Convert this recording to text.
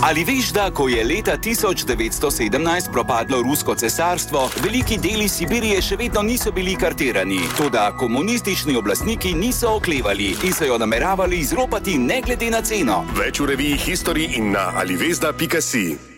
Ali veš, da ko je leta 1917 propadlo rusko cesarstvo, veliki deli Sibirije še vedno niso bili kartirani, toda komunistični oblastniki niso oklevali in so jo nameravali izropati ne glede na ceno. Več v reviji History in na alivesda.si.